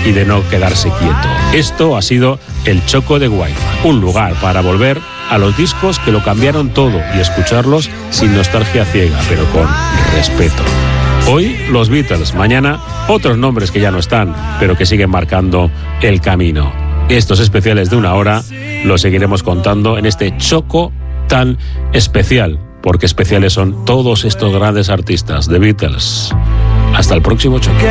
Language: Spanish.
y de no quedarse quieto. Esto ha sido el Choco de Guayma, un lugar para volver a los discos que lo cambiaron todo y escucharlos sin nostalgia ciega, pero con respeto. Hoy los Beatles, mañana otros nombres que ya no están, pero que siguen marcando el camino. Estos especiales de 1 hora los seguiremos contando en este Choco tan especial, porque especiales son todos estos grandes artistas, The Beatles. Hasta el próximo Choco.